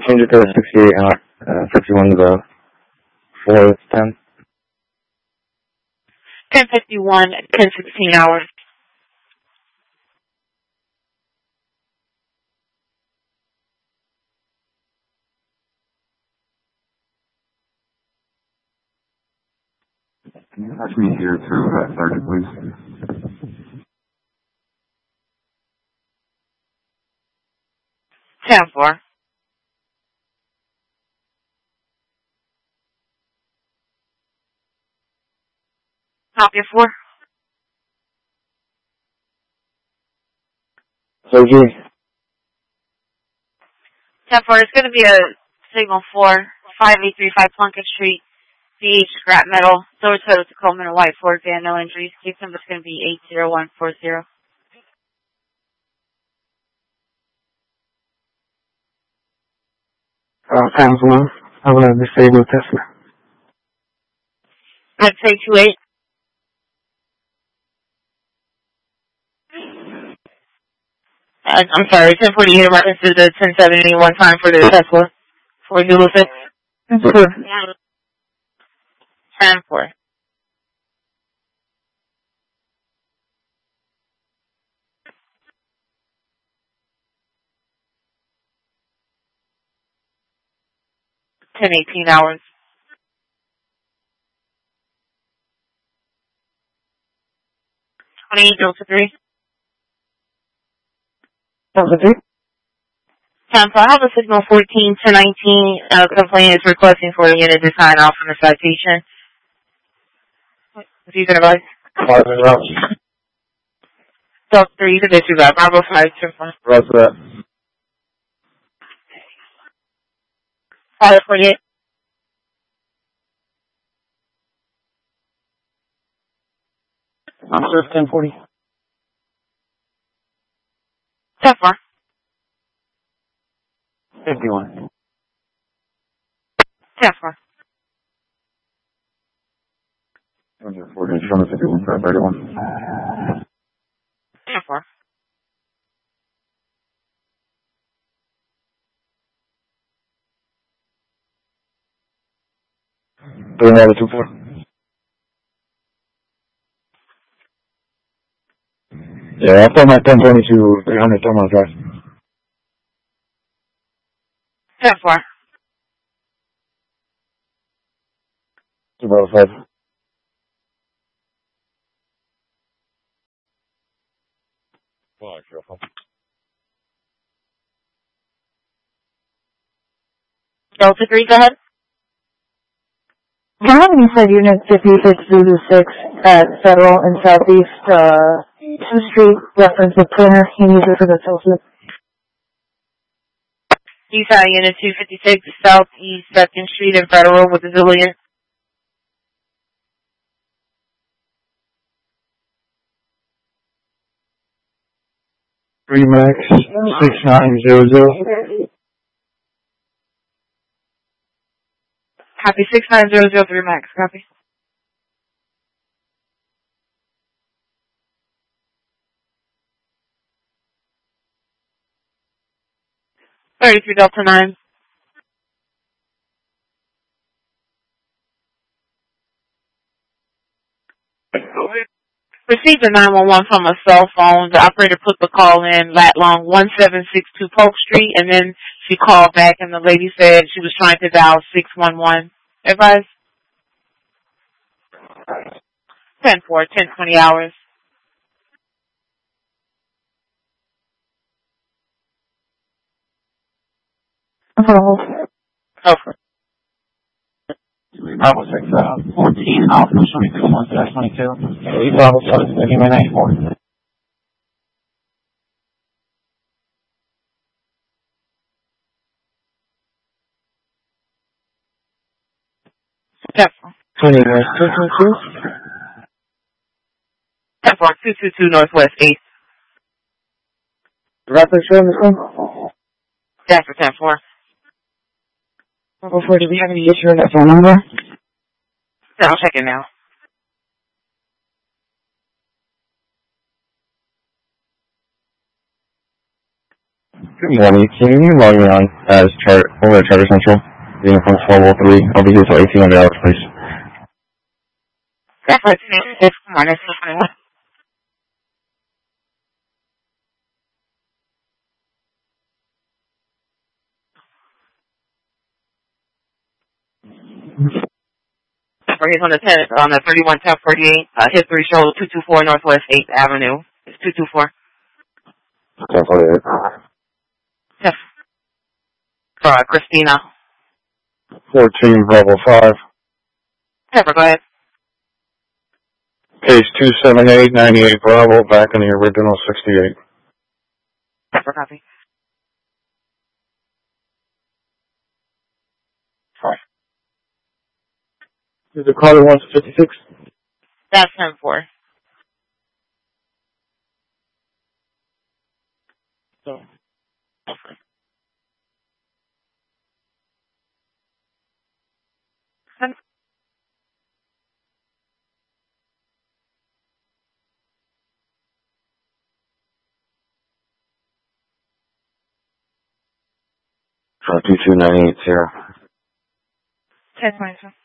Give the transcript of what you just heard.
Change it to 68 hour, 51 to 4, 10. 10:51, 10:16 hours. That's me here through 30, please. 10-4. Copy 4. OG. 10-4, it's going to be a signal 4, 5835 Plunkett Street, BH scrap metal, Silver Total Tacoma and White Ford van, no injuries. Case number is going to be 80140. Times 1. I'm going to disable Tesla. I'd say 28. I'm sorry, 1040 here reference to the 1071 time for the Tesla for Zulu 6. 10-4. $10:18 hours. 28 Delta 3. Delta 3? 10-4, I have a signal 14 to 19. Complaint is requesting for the unit to sign off on the citation. If you can advise. Marvin Route. Delta 3, you can disregard. Bravo 5, 10-4. Roger that. 548. I'm sure 1040. 10-4. 51. 10-4. 40, 51, 531. 10-4. Doing that at 2-4. Yeah, I told my 1022, 300 Thermal Drive. 10-4. 205. Delta 3, go ahead. Do you have any said unit 56 Zulu 6 at Federal and Southeast 2nd Street, reference the printer, he needs it for the Celsius. Eastside Unit 256, Southeast 2nd Street and Federal with the Zillion. Remax 6900. Copy 6900 Max. Copy. $33 Delta 9. Received a 911 from a cell phone. The operator put the call in lat long 1762 Polk Street, and then she called back, and the lady said she was trying to dial 611. Advise? 10-4, 10:20 hours. Over. Bravo 6, 14, Alpha 22, 1-22. Bravo 6, 94. Step 20 West 222. 222 Northwest 8th. Rapid show on this one? That's for 10-4. Bravo 4, do we have any issue on that phone number? I'll check it now. Good morning. Can you log me on as over at Charter Central? Uniform 1203. I'll be here till 1800 hours, please. Definitely. Good morning. 621. He's on the 10, on the 31 Top 48, History Show, 224 Northwest 8th Avenue. It's 224. 1048. Yes. For Christina. 14 Bravo 5. Pepper, go ahead. Case 278, 98 Bravo, back in the original 68. Pepper, copy. Is the Carter 156? That's 10-4. So. For 22980. 10-22.